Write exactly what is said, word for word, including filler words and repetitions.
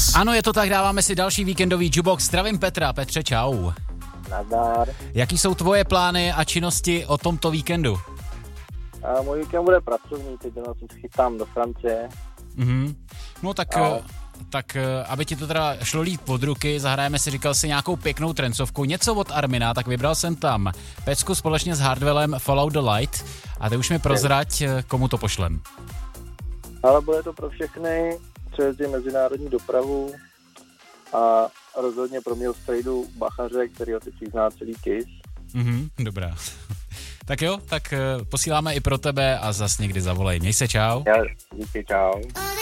Ano, je to tak, dáváme si další víkendový jukebox. Zdravím Petra. Petře, čau. Nazdar. Jaký jsou tvoje plány a činnosti o tomto víkendu? A můj víkend bude pracovní, teď se chytám do Francie. Mhm. No tak, A... tak, aby ti to teda šlo líp pod ruky, zahrajeme si, říkal si, nějakou pěknou trencovku, něco od Armina, tak vybral jsem tam pecku společně s Hardwellem Follow the Light a ty už mi prozrať, komu to pošlem. Ale bude to pro všechny, co jezdí mezinárodní dopravu a rozhodně pro mě strejdu Bachaře, který ho teď zná celý Kiss. Mhm, dobrá. Tak jo, tak posíláme i pro tebe a zas někdy zavolej. Měj se, čau. Já, díky, čau.